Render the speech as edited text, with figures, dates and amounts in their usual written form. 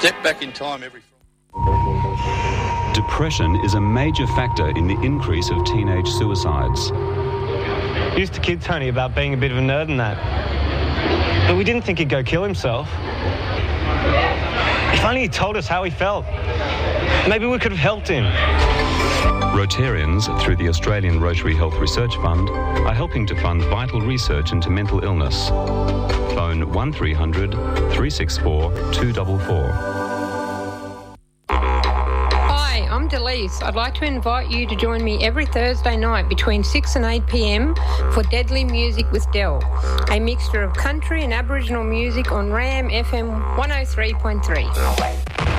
step back in time every... Depression is a major factor in the increase of teenage suicides. Used to kid Tony about being a bit of a nerd and that. But we didn't think he'd go kill himself. If only he told us how he felt. Maybe we could have helped him. Rotarians, through the Australian Rotary Health Research Fund, are helping to fund vital research into mental illness. Phone 1300 364 244. Hi, I'm Delise. I'd like to invite you to join me every Thursday night between 6 and 8 p.m. for Deadly Music with Del, a mixture of country and Aboriginal music on RAM FM 103.3.